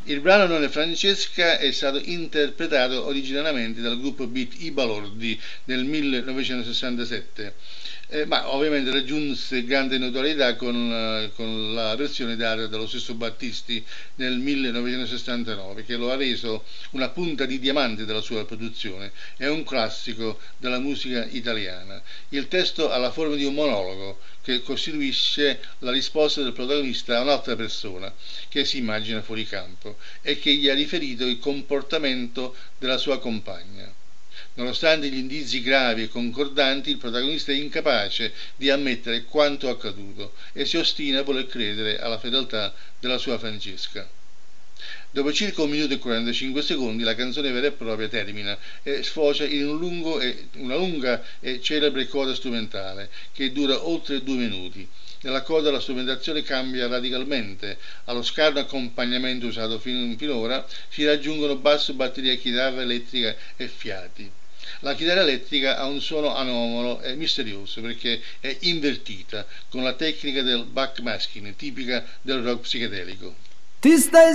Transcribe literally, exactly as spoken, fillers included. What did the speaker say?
Il brano Nonna Francesca è stato interpretato originariamente dal gruppo beat I Balordi nel millenovecentosessantasette, eh, ma ovviamente raggiunse grande notorietà con, eh, con la versione data dallo stesso Battisti nel millenovecentosessantanove, che lo ha reso una punta di diamante della sua produzione. È un classico della musica italiana. Il testo ha la forma di un monologo che costituisce la risposta del protagonista a un'altra persona che si immagina fuori campo e che gli ha riferito il comportamento della sua compagna. Nonostante gli indizi gravi e concordanti, il protagonista è incapace di ammettere quanto accaduto e si ostina a voler credere alla fedeltà della sua Francesca. Dopo circa un minuto e quarantacinque secondi la canzone vera e propria termina e sfocia in un lungo e, una lunga e celebre coda strumentale che dura oltre due minuti. Nella coda la strumentazione cambia radicalmente. Allo scarno accompagnamento usato fin, finora si raggiungono basso, batteria, chitarra elettrica e fiati. La chitarra elettrica ha un suono anomalo e misterioso perché è invertita con la tecnica del backmasking tipica del rock psichedelico. Ti stai